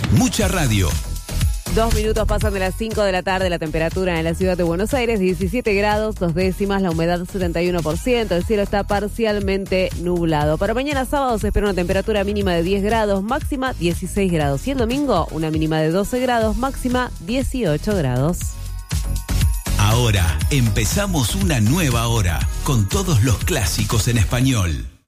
Mucha radio. 2 minutos pasan de las 5 de la tarde, la temperatura en la ciudad de Buenos Aires, 17 grados, 2 décimas, la humedad 71%, el cielo está parcialmente nublado. Para mañana sábado se espera una temperatura mínima de 10 grados, máxima 16 grados. Y el domingo una mínima de 12 grados, máxima 18 grados. Ahora empezamos una nueva hora con todos los clásicos en español.